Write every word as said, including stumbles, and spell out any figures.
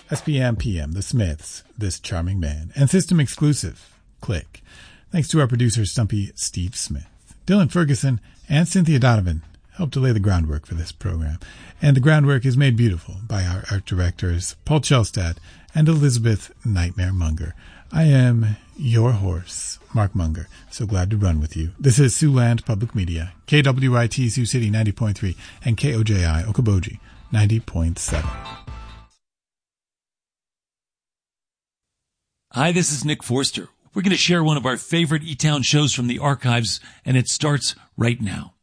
S P M P M, The Smiths, This Charming Man, and System Exclusive, Click. Thanks to our producers Stumpy Steve Smith, Dylan Ferguson, and Cynthia Donovan helped to lay the groundwork for this program. And the groundwork is made beautiful by our art directors Paul Chelstad and Elizabeth Nightmare Munger. I am your horse, Mark Munger. So glad to run with you. This is Siouxland Public Media, K W I T Sioux City ninety point three and K O J I Okoboji ninety point seven. Hi, this is Nick Forster. We're going to share one of our favorite E-Town shows from the archives, and it starts right now.